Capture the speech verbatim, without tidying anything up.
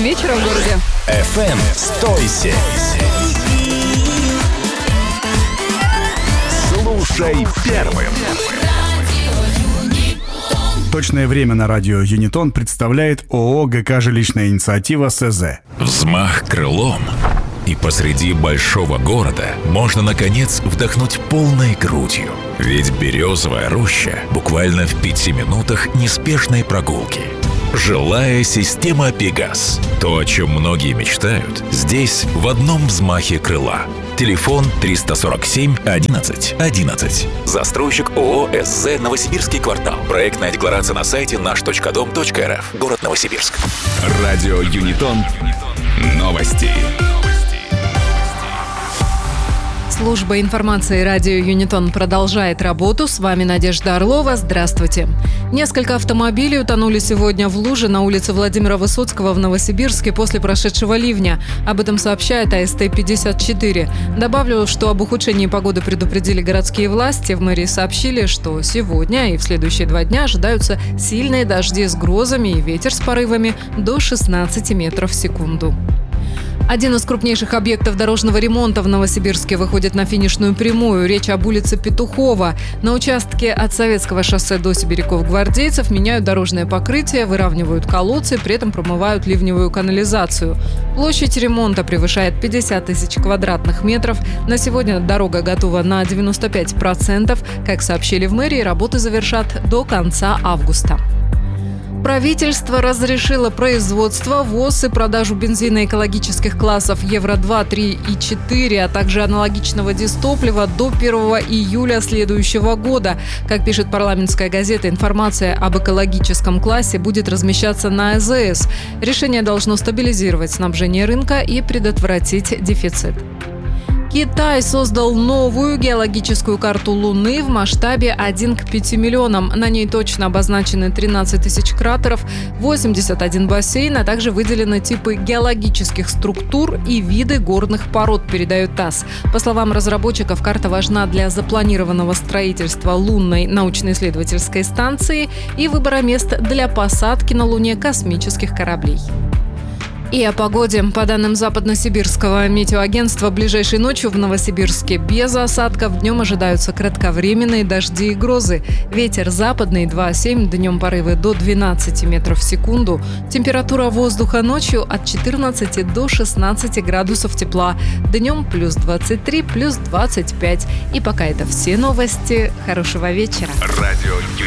вечера в городе. эф эм сто семь. Слушай первым. Точное время на радио Юнитон представляет ООО ГК «Жилищная инициатива» СЗ. Взмах крылом, и посреди большого города можно, наконец, вдохнуть полной грудью. Ведь Березовая роща буквально в пяти минутах неспешной прогулки. Жилая система «Пегас». То, о чем многие мечтают, здесь в одном взмахе крыла. Телефон триста сорок семь одиннадцать одиннадцать. Застройщик ООО «СЗ Новосибирский квартал». Проектная декларация на сайте наш точка дом точка эр эф. Город Новосибирск. Радио Юнитон. Новости. Служба информации радио Юнитон продолжает работу. С вами Надежда Орлова. Здравствуйте. Несколько автомобилей утонули сегодня в луже на улице Владимира Высоцкого в Новосибирске после прошедшего ливня. Об этом сообщает а эс тэ пятьдесят четыре. Добавлю, что об ухудшении погоды предупредили городские власти. В мэрии сообщили, что сегодня и в следующие два дня ожидаются сильные дожди с грозами и ветер с порывами до шестнадцати метров в секунду. Один из крупнейших объектов дорожного ремонта в Новосибирске выходит на финишную прямую. Речь об улице Петухова. На участке от Советского шоссе до Сибиряков-Гвардейцев меняют дорожное покрытие, выравнивают колодцы, при этом промывают ливневую канализацию. Площадь ремонта превышает пятьдесят тысяч квадратных метров. На сегодня дорога готова на девяносто пять процентов. Как сообщили в мэрии, работы завершат до конца августа. Правительство разрешило производство, ввоз и продажу бензина экологических классов Евро-два, три и четыре, а также аналогичного дизтоплива до первого июля следующего года. Как пишет парламентская газета, информация об экологическом классе будет размещаться на а зэ эс. Решение должно стабилизировать снабжение рынка и предотвратить дефицит. Китай создал новую геологическую карту Луны в масштабе один к пяти миллионам. На ней точно обозначены тринадцать тысяч кратеров, восемьдесят один бассейн, а также выделены типы геологических структур и виды горных пород, передает ТАСС. По словам разработчиков, карта важна для запланированного строительства лунной научно-исследовательской станции и выбора мест для посадки на Луне космических кораблей. И о погоде. По данным Западносибирского метеоагентства, ближайшей ночью в Новосибирске без осадков, днем ожидаются кратковременные дожди и грозы. Ветер западный два семь, днем порывы до двенадцати метров в секунду. Температура воздуха ночью от четырнадцати до шестнадцати градусов тепла. Днем плюс двадцать три, плюс двадцать пять. И пока это все новости. Хорошего вечера. Радио